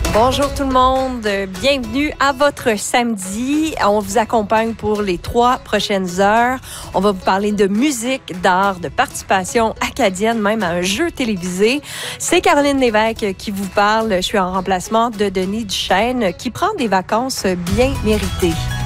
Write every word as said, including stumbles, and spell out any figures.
Bonjour tout le monde, bienvenue à votre samedi. On vous accompagne pour les trois prochaines heures. On va vous parler de musique, d'art, de participation acadienne, même à un jeu télévisé. C'est Caroline Lévesque qui vous parle. Je suis en remplacement de Denis Duchesne qui prend des vacances bien méritées.